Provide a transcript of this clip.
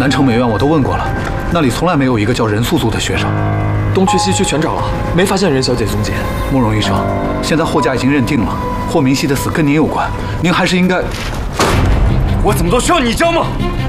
南城美院我都问过了，那里从来没有一个叫任素素的学生。 东区西区全找了，没发现任小姐踪迹。 慕容医生，现在霍家已经认定了霍明熙的死跟您有关，您还是应该…… 我怎么做需要你教吗？